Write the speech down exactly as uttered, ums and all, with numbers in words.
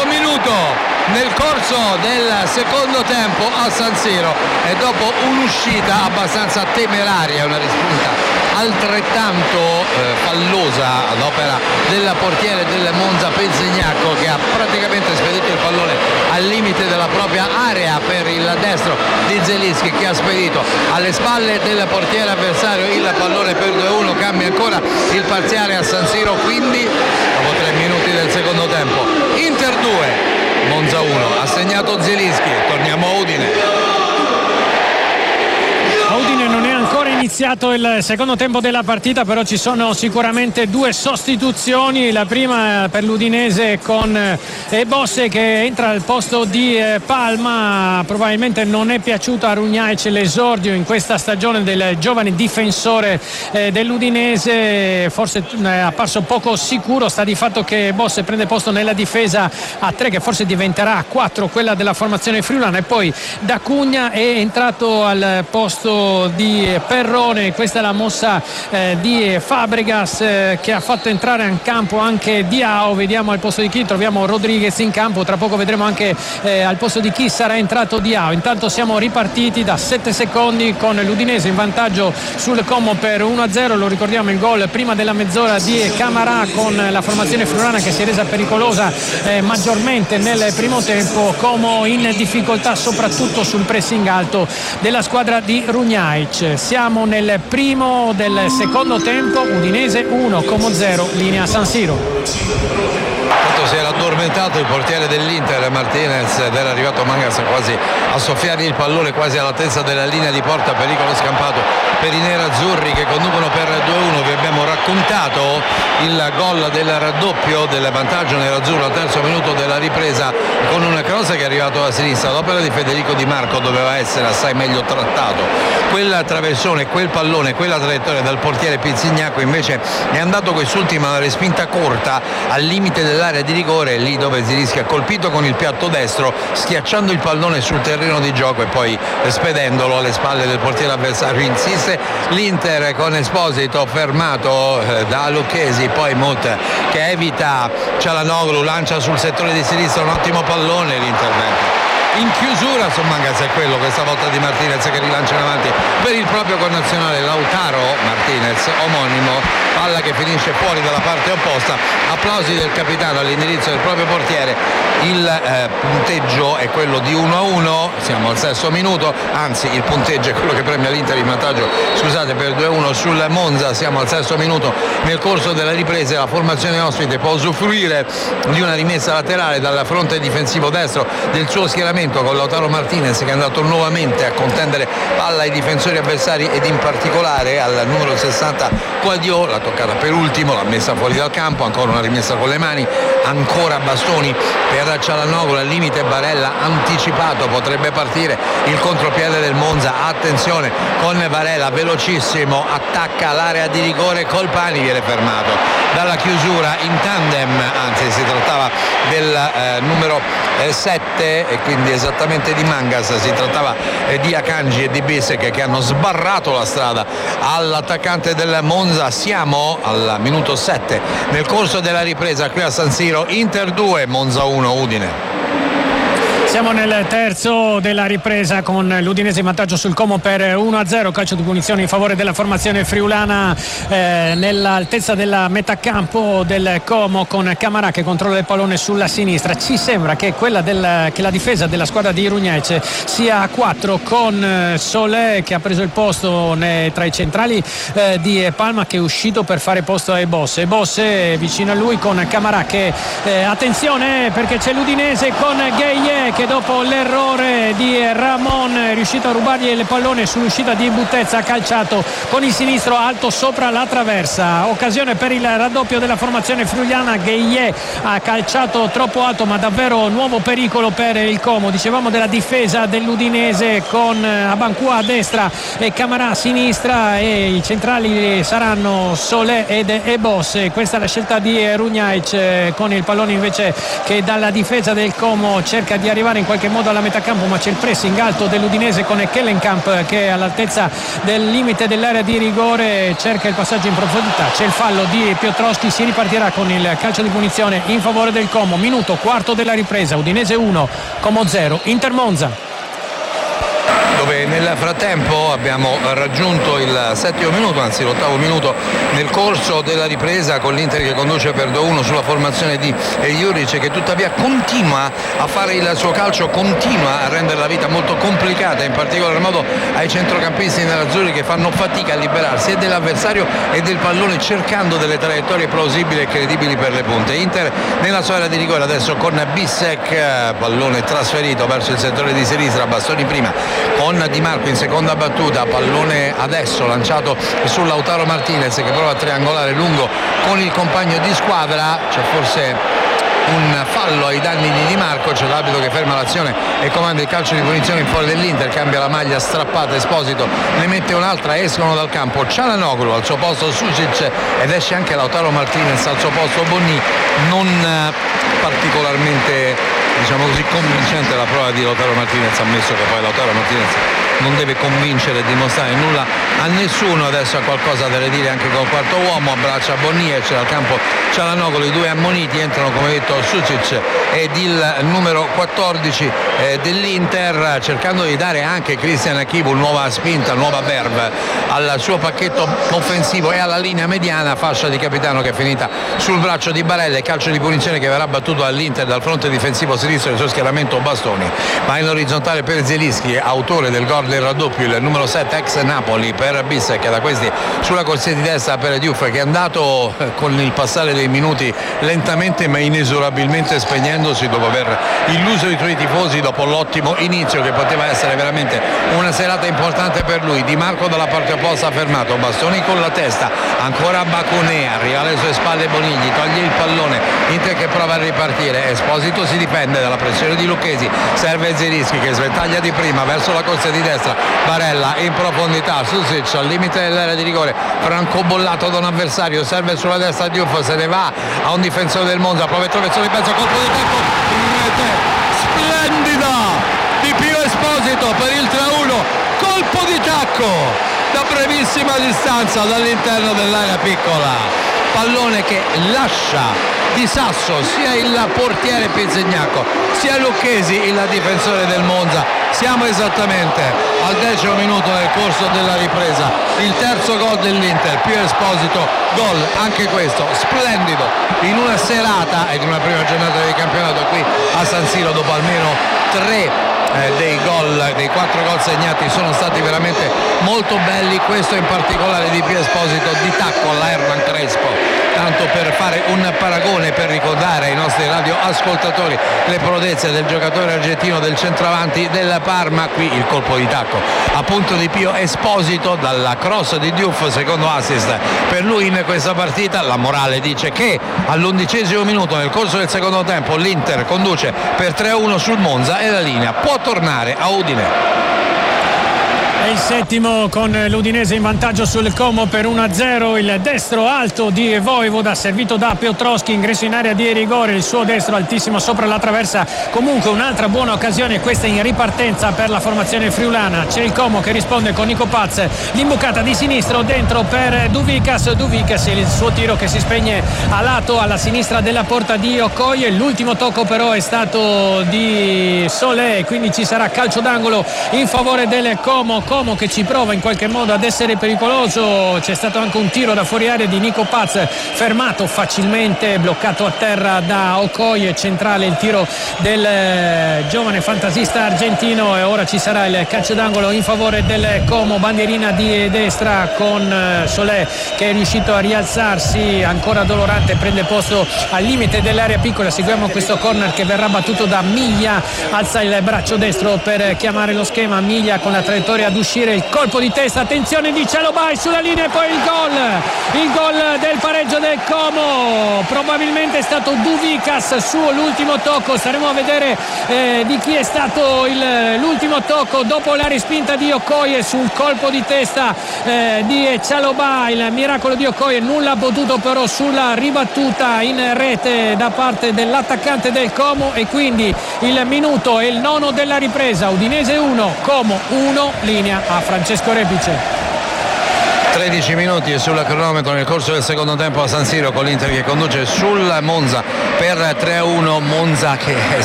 minuto nel corso del secondo tempo a San Siro, e dopo un'uscita abbastanza temeraria, una rispunta altrettanto eh, fallosa ad opera del portiere del Monza Pezzignaco, che ha praticamente spedito il pallone al limite della propria area per il destro di Zelinski, che ha spedito alle spalle del portiere avversario il pallone per due a uno. Cambia ancora il parziale a San Siro, quindi dopo tre minuti del secondo tempo Inter due, Monza uno, ha segnato Zelinski. Torniamo a Udine. Udine non è ancora iniziato il secondo tempo della partita, però ci sono sicuramente due sostituzioni. La prima per l'Udinese con Ebosse, che entra al posto di Palma. Probabilmente non è piaciuto a Rugnaic l'esordio in questa stagione del giovane difensore dell'Udinese, forse è apparso poco sicuro. Sta di fatto che Ebosse prende posto nella difesa a tre, che forse diventerà a quattro, quella della formazione friulana, e poi D'Acugna è entrato al posto di Perrone. Questa è la mossa eh, di Fabregas, eh, che ha fatto entrare in campo anche Diao. Vediamo al posto di chi troviamo Rodriguez in campo, tra poco vedremo anche eh, al posto di chi sarà entrato Diao. Intanto siamo ripartiti da sette secondi con l'Udinese in vantaggio sul Como per uno a zero. Lo ricordiamo, il gol prima della mezz'ora di Camarà con la formazione friulana, che si è resa pericolosa eh, maggiormente nel primo tempo. Como in difficoltà soprattutto sul pressing alto della squadra di Rugnaic. Siamo nel primo del secondo tempo, Udinese uno, Como zero, linea San Siro. Tanto si era addormentato il portiere dell'Inter Martinez ed era arrivato Mangas quasi a soffiargli il pallone quasi all'altezza della linea di porta. Pericolo scampato per i nerazzurri, che conducono per due a uno. Vi abbiamo raccontato il gol del raddoppio del vantaggio nerazzurro al terzo minuto della ripresa, con un cross che è arrivato a sinistra l'opera di Federico Di Marco. Doveva essere assai meglio trattato quel traversone, quel pallone, quella traiettoria dal portiere Pezzignaco. Invece è andato quest'ultima respinta corta al limite dell'area di rigore, lì dove Zelinski ha colpito con il piatto destro, schiacciando il pallone sul terreno di gioco e poi spedendolo alle spalle del portiere avversario. Insiste l'Inter con Esposito fermato eh, da Lucchesi, poi Mut che evita Cialanoglu, lancia sul settore di sinistra un ottimo pallone. L'intervento in chiusura su Mangas è quello, questa volta di Martinez, che rilancia in avanti per il proprio connazionale Lautaro Martinez, omonimo, palla che finisce fuori dalla parte opposta. Applausi del capitano all'indirizzo del proprio portiere. Il eh, punteggio è quello di uno a uno, siamo al sesto minuto, anzi il punteggio è quello che premia l'Inter in vantaggio, scusate, per due a uno sul Monza. Siamo al sesto minuto. Nel corso della ripresa la formazione ospite può usufruire di una rimessa laterale dal fronte difensivo destro del suo schieramento, con Lautaro Martinez che è andato nuovamente a contendere palla ai difensori avversari ed in particolare al numero sessanta Quadio. La toccata per ultimo, l'ha messa fuori dal campo, ancora una rimessa con le mani, ancora bastoni per Cialanoglu, al limite Barella anticipato, potrebbe partire il contropiede del Monza. Attenzione con Barella, velocissimo, attacca l'area di rigore, Colpani viene fermato dalla chiusura in tandem, anzi si trattava del eh, numero eh, sette e quindi esattamente di Mangas, si trattava eh, di Akanji e di Bisek che hanno sbarrato la strada all'attaccante del Monza. Siamo al minuto sette nel corso della ripresa qui a San Siro, Inter due, Monza uno, Udine. Siamo nel terzo della ripresa con l'Udinese in vantaggio sul Como per uno a zero. Calcio di punizione in favore della formazione friulana eh, nell'altezza della metà campo del Como, con Camarà che controlla il pallone sulla sinistra. Ci sembra che quella del, che la difesa della squadra di Rugnaic sia a quattro, con Solé che ha preso il posto ne, tra i centrali eh, di Palma, che è uscito per fare posto a Ebosse. Ebosse vicino a lui con Camarà che eh, attenzione perché c'è l'Udinese con Gueye che dopo l'errore di Ramon è riuscito a rubargli il pallone sull'uscita di Buttezza, ha calciato con il sinistro alto sopra la traversa. Occasione per il raddoppio della formazione friulana. Gueye ha calciato troppo alto, ma davvero nuovo pericolo per il Como. Dicevamo della difesa dell'Udinese con Abancua a destra e Camarà a sinistra, e i centrali saranno Solé ed Ebosse. Questa è la scelta di Rugnaic, con il pallone invece che dalla difesa del Como cerca di arrivare arrivare in qualche modo alla metà campo, ma c'è il pressing alto dell'Udinese con Kellenkamp che è all'altezza del limite dell'area di rigore, cerca il passaggio in profondità, c'è il fallo di Piotrowski, si ripartirà con il calcio di punizione in favore del Como. Minuto quarto della ripresa, Udinese uno, Como zero, Inter Monza. Dove nel frattempo abbiamo raggiunto il settimo minuto, anzi l'ottavo minuto nel corso della ripresa, con l'Inter che conduce per due a uno sulla formazione di Juric, che tuttavia continua a fare il suo calcio, continua a rendere la vita molto complicata, in particolar modo ai centrocampisti nerazzurri, che fanno fatica a liberarsi e dell'avversario e del pallone, cercando delle traiettorie plausibili e credibili per le punte. Inter nella sua area di rigore adesso con Bissek, pallone trasferito verso il settore di sinistra, Bastoni prima con Di Marco in seconda battuta, pallone adesso lanciato su Lautaro Martinez che prova a triangolare lungo con il compagno di squadra. C'è forse un fallo ai danni di Di Marco, c'è l'arbitro che ferma l'azione e comanda il calcio di punizione in fuori dell'Inter, cambia la maglia strappata Esposito, ne mette un'altra, escono dal campo Cialanoglu al suo posto Susic ed esce anche Lautaro Martinez al suo posto Bonni. Non particolarmente, diciamo così, convincente la prova di Lautaro Martinez, ammesso che poi Lautaro Martinez non deve convincere e dimostrare nulla a nessuno. Adesso ha qualcosa da dire anche col quarto uomo, abbraccia Bonni, esce dal campo Cialanoglu, i due ammoniti, entrano come detto Susic ed il numero quattordici eh, dell'Inter, cercando di dare anche Christian Akibu nuova spinta, nuova verve al suo pacchetto offensivo e alla linea mediana, fascia di capitano che è finita sul braccio di Barella, calcio di punizione che verrà battuto all'Inter dal fronte difensivo sinistro del suo schieramento Bastoni, ma in orizzontale per Zielinski, autore del gol del raddoppio, il numero sette ex Napoli per Bissek, da questi sulla corsia di destra per Diouf, che è andato con il passare dei minuti lentamente ma inesorabilmente spegnendosi dopo aver illuso i suoi tifosi dopo l'ottimo inizio che poteva essere veramente una serata importante per lui. Di Marco dalla parte opposta ha fermato, Bastoni con la testa, ancora Baconè, arriva alle sue spalle Bonigli, toglie il pallone, Inter che prova a ripartire, Esposito si difende dalla pressione di Lucchesi, serve Zielinski che sventaglia di prima verso la corsia di destra, Barella in profondità, Susic al limite dell'area di rigore, Franco bollato da un avversario, serve sulla destra Diouf, se ne va a un difensore del Monza, prova a traversare il pezzo, colpo di tacco, splendida di Pio Esposito per il tre a uno, colpo di tacco da brevissima distanza dall'interno dell'area piccola, pallone che lascia di sasso sia il portiere Pizzignacco sia Lucchesi, il difensore del Monza. Siamo esattamente al decimo minuto nel corso della ripresa, il terzo gol dell'Inter, Pio Esposito, gol anche questo splendido in una serata ed in una prima giornata di campionato qui a San Siro, dopo almeno tre Eh, dei gol, dei quattro gol segnati sono stati veramente molto belli, questo in particolare di Pio Esposito di tacco alla Hernan Crespo, tanto per fare un paragone, per ricordare ai nostri radioascoltatori le prodezze del giocatore argentino del centravanti del Parma. Qui il colpo di tacco appunto di Pio Esposito dalla cross di Diouf, secondo assist per lui in questa partita. La morale dice che all'undicesimo minuto nel corso del secondo tempo l'Inter conduce per tre a uno sul Monza e la linea può tornare a Udine. È il settimo con l'Udinese in vantaggio sul Como per uno a zero, il destro alto di Voivoda servito da Piotrowski, ingresso in area di rigore, il suo destro altissimo sopra la traversa, comunque un'altra buona occasione questa in ripartenza per la formazione friulana. C'è il Como che risponde con Nico Paz, l'imbucata di sinistro dentro per Duvikas, Duvikas il suo tiro che si spegne a lato alla sinistra della porta di Okoye, l'ultimo tocco però è stato di Solé, quindi ci sarà calcio d'angolo in favore del Como. Como che ci prova in qualche modo ad essere pericoloso, c'è stato anche un tiro da fuori area di Nico Paz fermato facilmente, bloccato a terra da Okoye, centrale il tiro del giovane fantasista argentino e ora ci sarà il calcio d'angolo in favore del Como, bandierina di destra con Solé che è riuscito a rialzarsi, ancora Dolorante prende posto al limite dell'area piccola, seguiamo questo corner che verrà battuto da Miglia, alza il braccio destro per chiamare lo schema, Miglia con la traiettoria ad uscire il colpo di testa, attenzione di Cialobai sulla linea e poi il gol il gol del pareggio del Como, probabilmente è stato Duvikas sull'ultimo tocco, staremo a vedere eh, di chi è stato il, l'ultimo tocco dopo la respinta di Okoye sul colpo di testa eh, di Cialobai. Il miracolo di Okoye, nulla ha potuto però sulla ribattuta in rete da parte dell'attaccante del Como, e quindi il minuto è il nono della ripresa. Udinese uno, Como uno, linea a Francesco Repice. tredici minuti sul cronometro nel corso del secondo tempo a San Siro, con l'Inter che conduce sul Monza per tre a uno. Monza che